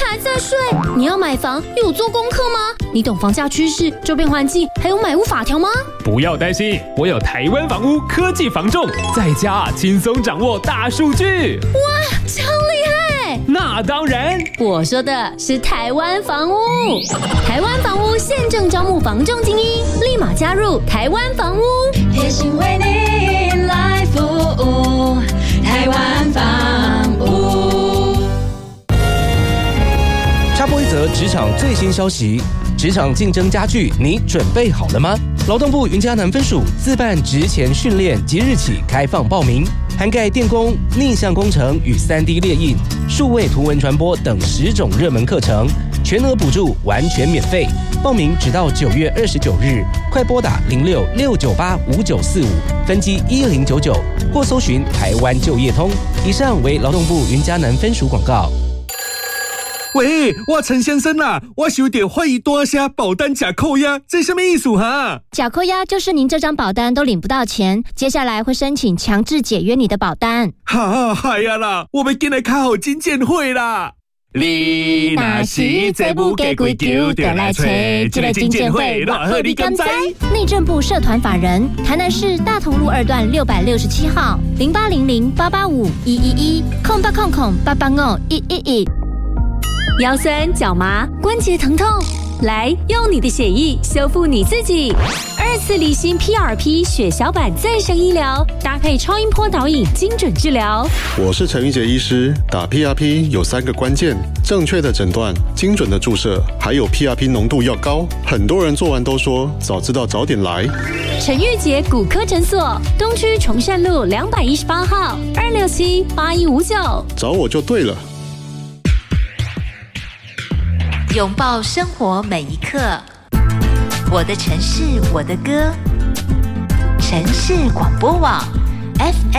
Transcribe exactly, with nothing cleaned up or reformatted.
还在睡？你要买房有做功课吗？你懂房价趋势、周边环境还有买屋法条吗？ 不要担心，我有台湾房屋科技房仲，在家轻松掌握大数据。 哇，超厉害！ 那当然， 我说的是台湾房屋。台湾房屋现正招募房仲精英，立马加入台湾房屋， 贴心为您来服务。台湾房屋。 插播一则职场最新消息：职场竞争加剧，你准备好了吗？劳动部云嘉南分署自办职前训练，即日起开放报名，涵盖电工、逆向工程与 三 D 列印、数位图文传播等十种热门课程，全额补助，完全免费。报名直到九月二十九日，快拨打零六六九八五九四五分机一零九九，或搜寻台湾就业通。以上为劳动部云嘉南分署广告。 喂，我陈先生啦，我有点怀疑多下保单假扣押，这什么意思哈？ 假扣押就是您这张保单都领不到钱，接下来会申请强制解约你的保单。 哈，嗨呀啦，我们今日开好金鉴会啦。你若是这不给规矩，就来找这个金鉴会，偌好你敢知？ 内政部社团法人，台南市大同路二段六百六十七号，零八零零八八五一一一，空八空空八八五一一一。腰酸脚麻关节疼痛，来用你的血液修复你自己。二次离心 P R P 血小板再生医疗，搭配超音波导引精准治疗。 我是陈玉杰医师，打 P R P 有三个关键：正确的诊断、精准的注射，还有 P R P 浓度要高。很多人做完都说早知道早点来。 陈玉杰骨科诊所，东区崇善路两百一十八号，二六七八一五九， 找我就对了。 拥抱生活每一刻，我的城市，我的歌，城市广播网 F M。